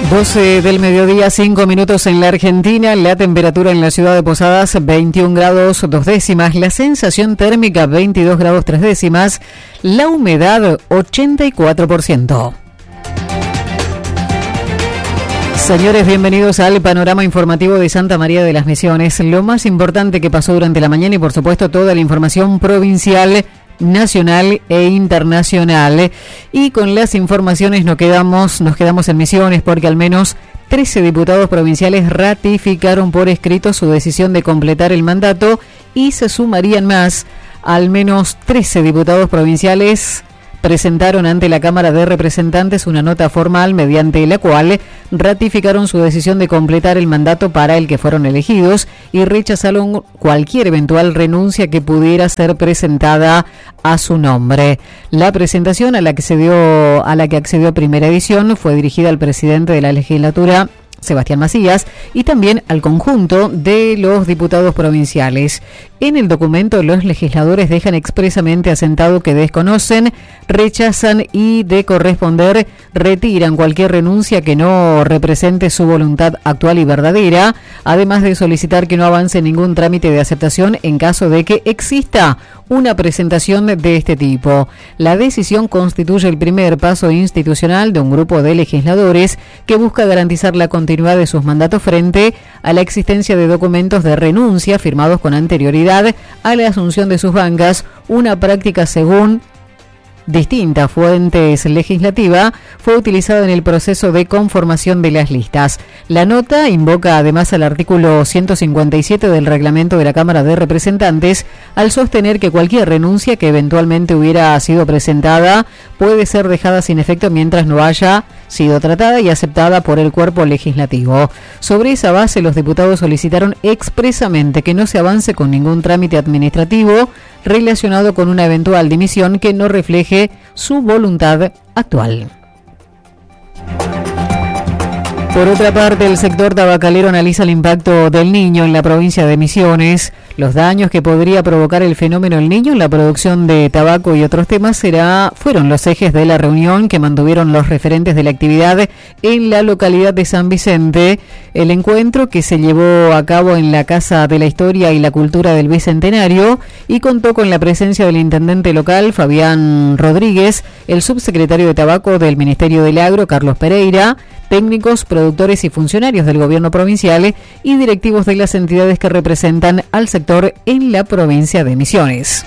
12 del mediodía, 5 minutos en la Argentina. La temperatura en la ciudad de Posadas, 21 grados 2 décimas. La sensación térmica, 22 grados 3 décimas. La humedad, 84%. Señores, bienvenidos al panorama informativo de Santa María de las Misiones. Lo más importante que pasó durante la mañana y, por supuesto, toda la información provincial, nacional e internacional. Y con las informaciones nos quedamos en Misiones, porque al menos 13 diputados provinciales ratificaron por escrito su decisión de completar el mandato, y se sumarían más. Al menos 13 diputados provinciales presentaron ante la Cámara de Representantes una nota formal mediante la cual ratificaron su decisión de completar el mandato para el que fueron elegidos y rechazaron cualquier eventual renuncia que pudiera ser presentada a su nombre. La presentación a la que accedió Primera Edición fue dirigida al presidente de la legislatura, Sebastián Macías, y también al conjunto de los diputados provinciales. En el documento, los legisladores dejan expresamente asentado que desconocen, rechazan y, de corresponder, retiran cualquier renuncia que no represente su voluntad actual y verdadera, además de solicitar que no avance ningún trámite de aceptación en caso de que exista una presentación de este tipo. La decisión constituye el primer paso institucional de un grupo de legisladores que busca garantizar la continuidad de sus mandatos frente a la existencia de documentos de renuncia firmados con anterioridad a la asunción de sus bancas, una práctica, según distintas fuentes legislativas, fue utilizada en el proceso de conformación de las listas. La nota invoca además al artículo 157 del reglamento de la Cámara de Representantes al sostener que cualquier renuncia que eventualmente hubiera sido presentada puede ser dejada sin efecto mientras no haya sido tratada y aceptada por el cuerpo legislativo. Sobre esa base, los diputados solicitaron expresamente que no se avance con ningún trámite administrativo relacionado con una eventual dimisión que no refleje su voluntad actual. Por otra parte, el sector tabacalero analiza el impacto del Niño en la provincia de Misiones. Los daños que podría provocar el fenómeno El Niño en la producción de tabaco y otros temas fueron los ejes de la reunión que mantuvieron los referentes de la actividad en la localidad de San Vicente. El encuentro, que se llevó a cabo en la Casa de la Historia y la Cultura del Bicentenario y contó con la presencia del intendente local, Fabián Rodríguez, el subsecretario de Tabaco del Ministerio del Agro, Carlos Pereira, técnicos, productores y funcionarios del gobierno provincial y directivos de las entidades que representan al sector en la provincia de Misiones.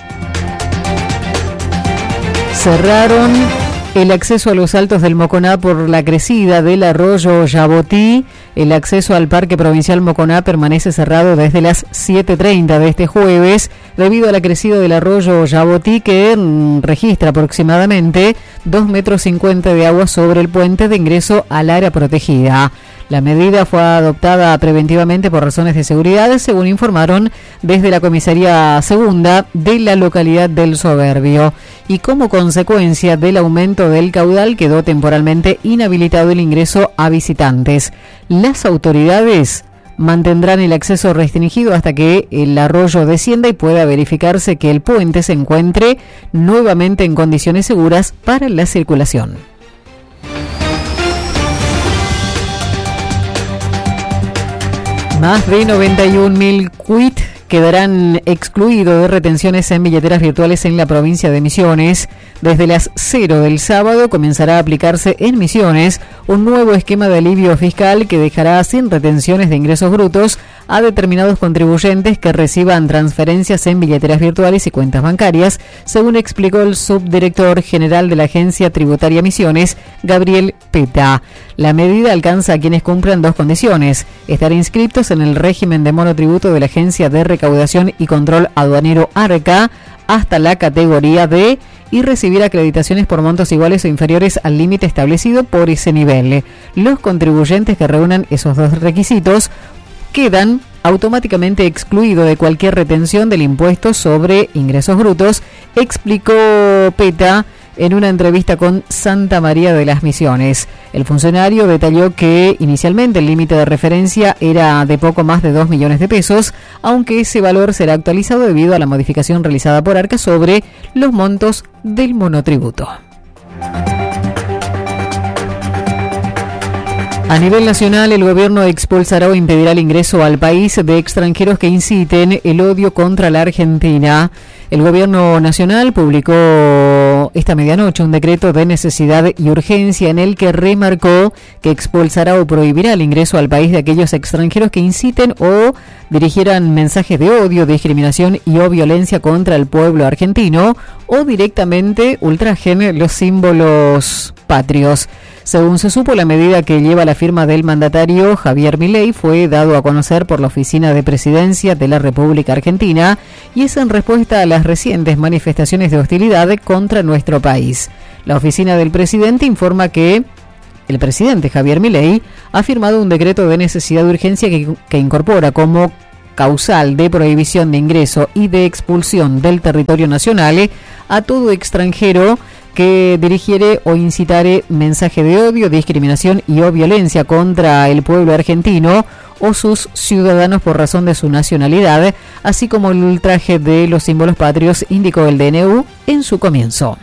Cerraron el acceso a los altos del Moconá por la crecida del arroyo Yabotí. El acceso al Parque Provincial Moconá permanece cerrado desde las 7:30 de este jueves debido a la crecida del arroyo Yabotí, que registra aproximadamente 2,50 metros de agua sobre el puente de ingreso al área protegida. La medida fue adoptada preventivamente por razones de seguridad, según informaron desde la comisaría segunda de la localidad del Soberbio. Y como consecuencia del aumento del caudal, quedó temporalmente inhabilitado el ingreso a visitantes. Las autoridades mantendrán el acceso restringido hasta que el arroyo descienda y pueda verificarse que el puente se encuentre nuevamente en condiciones seguras para la circulación. Más de 91.000 quit quedarán excluidos de retenciones en billeteras virtuales en la provincia de Misiones. Desde las 0 del sábado comenzará a aplicarse en Misiones un nuevo esquema de alivio fiscal que dejará sin retenciones de ingresos brutos a determinados contribuyentes que reciban transferencias en billeteras virtuales y cuentas bancarias, según explicó el subdirector general de la Agencia Tributaria Misiones, Gabriel Peta. La medida alcanza a quienes cumplan dos condiciones: estar inscriptos en el régimen de monotributo de la Agencia de Recaudación y Control Aduanero ARCA hasta la categoría D y recibir acreditaciones por montos iguales o inferiores al límite establecido por ese nivel. Los contribuyentes que reúnan esos dos requisitos quedan automáticamente excluidos de cualquier retención del impuesto sobre ingresos brutos, explicó Peta en una entrevista con Santa María de las Misiones. El funcionario detalló que inicialmente el límite de referencia era de poco más de 2 millones de pesos, aunque ese valor será actualizado debido a la modificación realizada por ARCA sobre los montos del monotributo. A nivel nacional, el gobierno expulsará o impedirá el ingreso al país de extranjeros que inciten el odio contra la Argentina. El gobierno nacional publicó esta medianoche un decreto de necesidad y urgencia en el que remarcó que expulsará o prohibirá el ingreso al país de aquellos extranjeros que inciten o dirigieran mensajes de odio, discriminación y o violencia contra el pueblo argentino o directamente ultrajen los símbolos patrios. Según se supo, la medida que lleva la firma del mandatario Javier Milei fue dado a conocer por la Oficina de Presidencia de la República Argentina y es en respuesta a las recientes manifestaciones de hostilidad contra nuestro país. La oficina del presidente informa que el presidente Javier Milei ha firmado un decreto de necesidad de urgencia que incorpora como causal de prohibición de ingreso y de expulsión del territorio nacional a todo extranjero que dirigiere o incitare mensaje de odio, discriminación y o violencia contra el pueblo argentino o sus ciudadanos por razón de su nacionalidad, así como el ultraje de los símbolos patrios, indicó el DNU en su comienzo.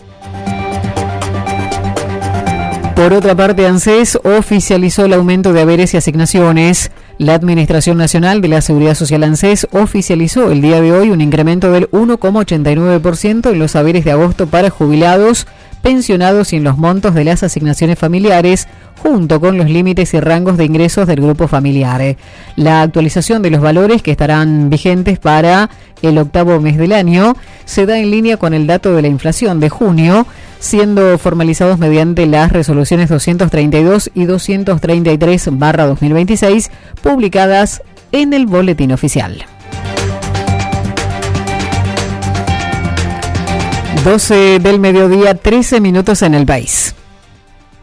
Por otra parte, ANSES oficializó el aumento de haberes y asignaciones. La Administración Nacional de la Seguridad Social ANSES oficializó el día de hoy un incremento del 1,89% en los haberes de agosto para jubilados, pensionados y en los montos de las asignaciones familiares, junto con los límites y rangos de ingresos del grupo familiar. La actualización de los valores que estarán vigentes para el octavo mes del año se da en línea con el dato de la inflación de junio, siendo formalizados mediante las resoluciones 232 y 233/2026 publicadas en el Boletín Oficial. 12 del mediodía, 13 minutos en el país.